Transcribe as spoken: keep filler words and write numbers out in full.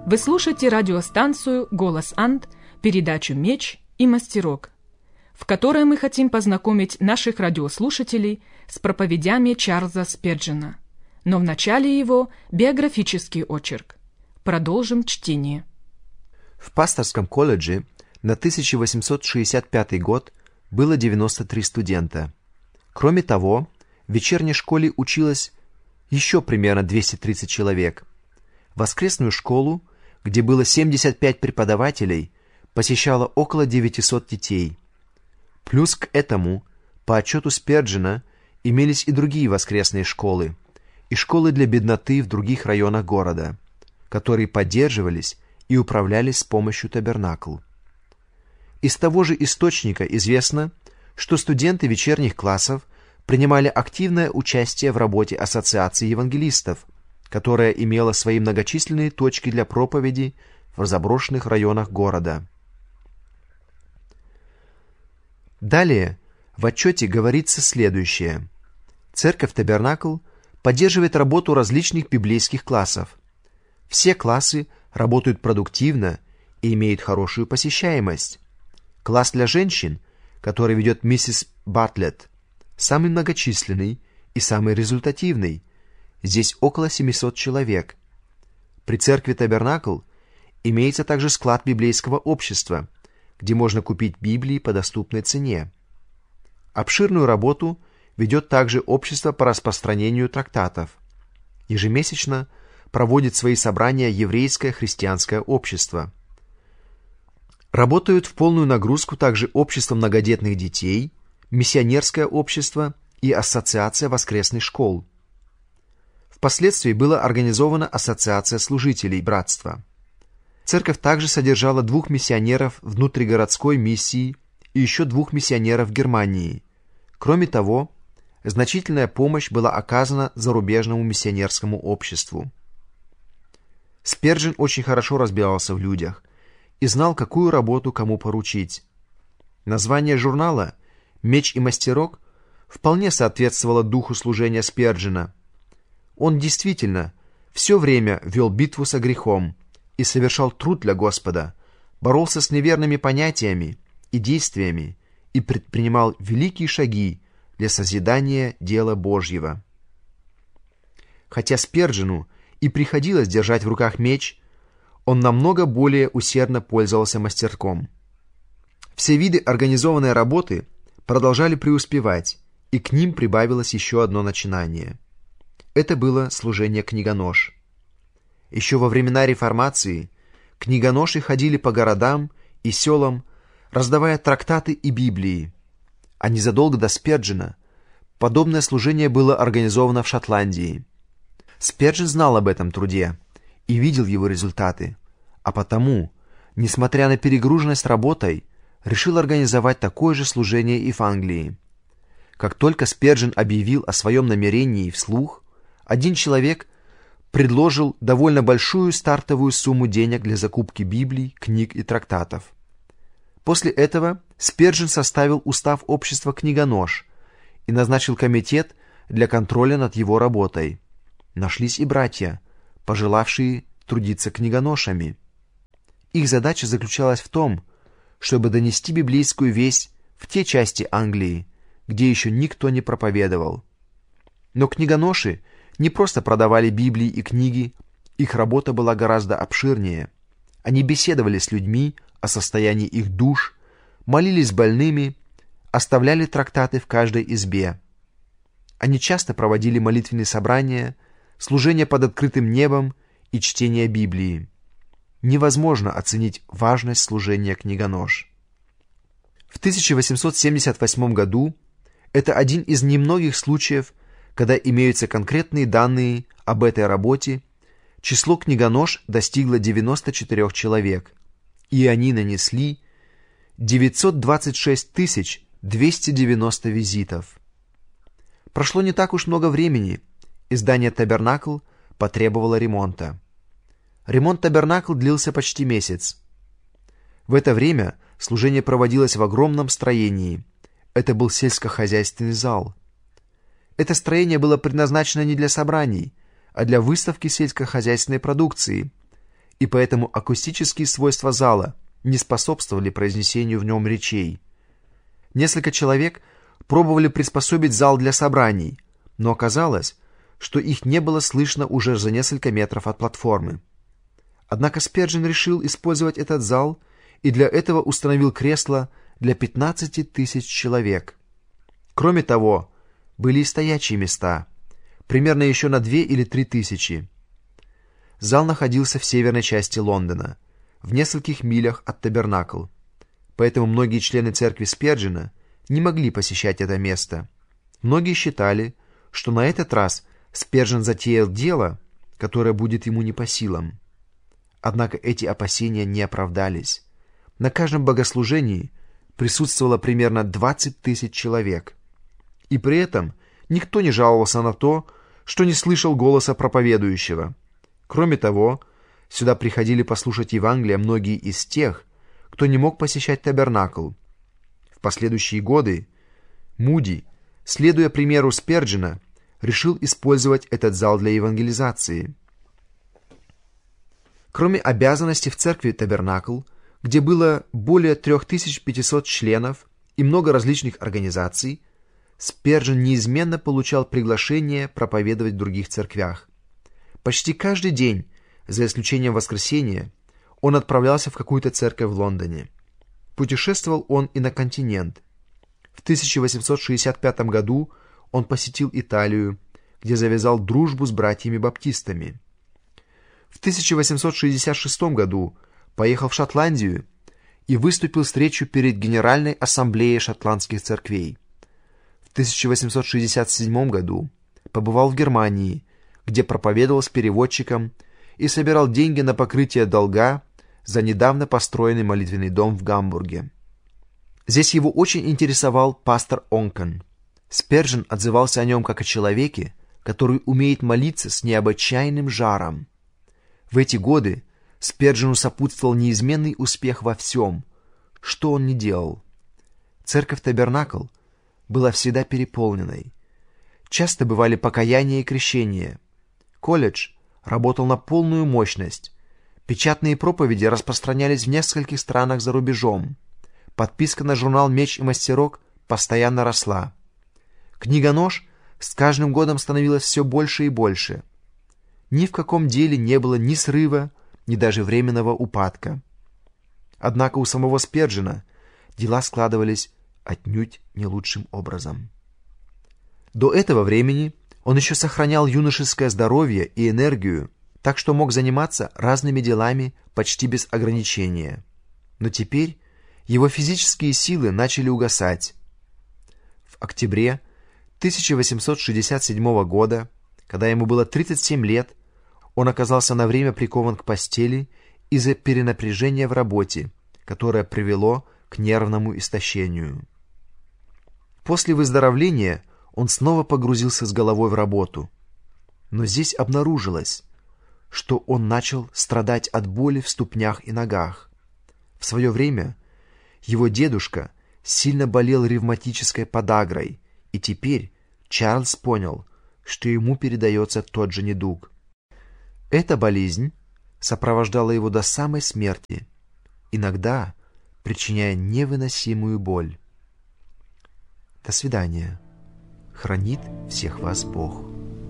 Вы слушаете радиостанцию «Голос Анд», передачу «Меч и мастерок», в которой мы хотим познакомить наших радиослушателей с проповедями Чарльза Спержена. Но в начале его биографический очерк. Продолжим чтение. В пасторском колледже на тысяча восемьсот шестьдесят пятый год было девяносто три студента. Кроме того, в вечерней школе училось еще примерно двести тридцать человек. Воскресную школу, где было семьдесят пять преподавателей, посещало около девятисот детей. Плюс к этому, по отчету Спержена, имелись и другие воскресные школы, и школы для бедноты в других районах города, которые поддерживались и управлялись с помощью табернакл. Из того же источника известно, что студенты вечерних классов принимали активное участие в работе Ассоциации евангелистов, которая имела свои многочисленные точки для проповеди в заброшенных районах города. Далее в отчете говорится следующее. Церковь Табернакл поддерживает работу различных библейских классов. Все классы работают продуктивно и имеют хорошую посещаемость. Класс для женщин, который ведет миссис Бартлетт, самый многочисленный и самый результативный. Здесь около семисот человек. При церкви Табернакл имеется также склад библейского общества, где можно купить Библии по доступной цене. Обширную работу ведет также общество по распространению трактатов. Ежемесячно проводит свои собрания еврейское христианское общество. Работают в полную нагрузку также общество многодетных детей, миссионерское общество и ассоциация воскресных школ. Впоследствии была организована ассоциация служителей братства. Церковь также содержала двух миссионеров внутригородской миссии и еще двух миссионеров в Германии. Кроме того, значительная помощь была оказана зарубежному миссионерскому обществу. Спержен очень хорошо разбирался в людях и знал, какую работу кому поручить. Название журнала «Меч и мастерок» вполне соответствовало духу служения Спержена. Он действительно все время вел битву со грехом и совершал труд для Господа, боролся с неверными понятиями и действиями и предпринимал великие шаги для созидания дела Божьего. Хотя Спержену и приходилось держать в руках меч, он намного более усердно пользовался мастерком. Все виды организованной работы продолжали преуспевать, и к ним прибавилось еще одно начинание. Это было служение книгонож. Еще во времена Реформации книгоноши ходили по городам и селам, раздавая трактаты и Библии. А незадолго до Спержена подобное служение было организовано в Шотландии. Спержен знал об этом труде и видел его результаты, а потому, несмотря на перегруженность работой, решил организовать такое же служение и в Англии. Как только Спержен объявил о своем намерении вслух, один человек предложил довольно большую стартовую сумму денег для закупки Библий, книг и трактатов. После этого Спержен составил устав общества книгонож и назначил комитет для контроля над его работой. Нашлись и братья, пожелавшие трудиться книгоношами. Их задача заключалась в том, чтобы донести библейскую весть в те части Англии, где еще никто не проповедовал. Но книгоноши не просто продавали Библии и книги, их работа была гораздо обширнее. Они беседовали с людьми о состоянии их душ, молились с больными, оставляли трактаты в каждой избе. Они часто проводили молитвенные собрания, служение под открытым небом и чтение Библии. Невозможно оценить важность служения книгонож. В тысяча восемьсот семьдесят восьмом году это один из немногих случаев, когда имеются конкретные данные об этой работе, число книгонож достигло девяноста четырёх человек, и они нанесли девятьсот двадцать шесть тысяч двести девяносто визитов. Прошло не так уж много времени, и здание Табернакл потребовало ремонта. Ремонт Табернакл длился почти месяц. В это время служение проводилось в огромном строении. Это был сельскохозяйственный зал. Это строение было предназначено не для собраний, а для выставки сельскохозяйственной продукции, и поэтому акустические свойства зала не способствовали произнесению в нем речей. Несколько человек пробовали приспособить зал для собраний, но оказалось, что их не было слышно уже за несколько метров от платформы. Однако Спержин решил использовать этот зал и для этого установил кресло для пятнадцати тысяч человек. Кроме того, были и стоячие места, примерно еще на две или три тысячи. Зал находился в северной части Лондона, в нескольких милях от Табернакл, поэтому многие члены церкви Спержина не могли посещать это место. Многие считали, что на этот раз Спержин затеял дело, которое будет ему не по силам. Однако эти опасения не оправдались. На каждом богослужении присутствовало примерно двадцать тысяч человек. И при этом никто не жаловался на то, что не слышал голоса проповедующего. Кроме того, сюда приходили послушать Евангелие многие из тех, кто не мог посещать Табернакл. В последующие годы Муди, следуя примеру Спержина, решил использовать этот зал для евангелизации. Кроме обязанностей в церкви Табернакл, где было более три тысячи пятьсот членов и много различных организаций, Спержин неизменно получал приглашение проповедовать в других церквях. Почти каждый день, за исключением воскресенья, он отправлялся в какую-то церковь в Лондоне. Путешествовал он и на континент. В тысяча восемьсот шестьдесят пятом году он посетил Италию, где завязал дружбу с братьями-баптистами. В тысяча восемьсот шестьдесят шестом году поехал в Шотландию и выступил с речью перед Генеральной ассамблеей шотландских церквей. В тысяча восемьсот шестьдесят седьмом году побывал в Германии, где проповедовал с переводчиком и собирал деньги на покрытие долга за недавно построенный молитвенный дом в Гамбурге. Здесь его очень интересовал пастор Онкен. Спержин отзывался о нем как о человеке, который умеет молиться с необычайным жаром. В эти годы Спержину сопутствовал неизменный успех во всем, что он ни делал. Церковь Табернакл была всегда переполненной. Часто бывали покаяния и крещения. Колледж работал на полную мощность. Печатные проповеди распространялись в нескольких странах за рубежом. Подписка на журнал «Меч и мастерок» постоянно росла. Книга-нож с каждым годом становилась все больше и больше. Ни в каком деле не было ни срыва, ни даже временного упадка. Однако у самого Спержина дела складывались отнюдь не лучшим образом. До этого времени он еще сохранял юношеское здоровье и энергию, так что мог заниматься разными делами почти без ограничения. Но теперь его физические силы начали угасать. В октябре тысяча восемьсот шестьдесят седьмого года, когда ему было тридцать семь лет, он оказался на время прикован к постели из-за перенапряжения в работе, которое привело к нервному истощению. После выздоровления он снова погрузился с головой в работу. Но здесь обнаружилось, что он начал страдать от боли в ступнях и ногах. В свое время его дедушка сильно болел ревматической подагрой, и теперь Чарльз понял, что ему передается тот же недуг. Эта болезнь сопровождала его до самой смерти, иногда причиняя невыносимую боль. До свидания. Хранит всех вас Бог.